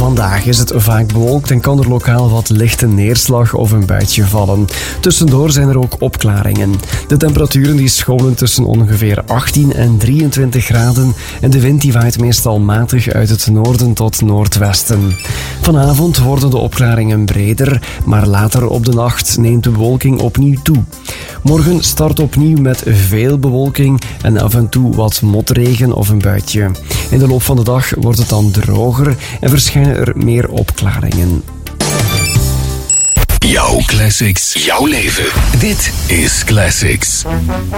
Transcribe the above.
Vandaag is het vaak bewolkt en kan er lokaal wat lichte neerslag of een buitje vallen. Tussendoor zijn er ook opklaringen. De temperaturen die scholen tussen ongeveer 18 en 23 graden en de wind die waait meestal matig uit het noorden tot noordwesten. Vanavond worden de opklaringen breder, maar later op de nacht neemt de bewolking opnieuw toe. Morgen start opnieuw met veel bewolking en af en toe wat motregen of een buitje. In de loop van de dag wordt het dan droger en verschijnen er meer opklaringen. Jouw classics, jouw leven. Dit is Classics.